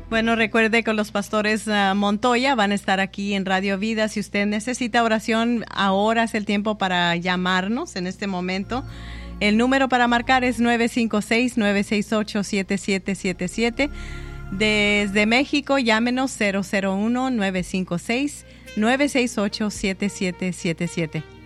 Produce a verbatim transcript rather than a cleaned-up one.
Bueno, recuerde que los pastores uh, Montoya van a estar aquí en Radio Vida. Si usted necesita oración, ahora es el tiempo para llamarnos en este momento. El número para marcar es nueve cinco seis, nueve seis ocho, siete siete siete siete. Desde México, llámenos cero cero uno, nueve cinco seis, nueve seis ocho, siete siete siete siete.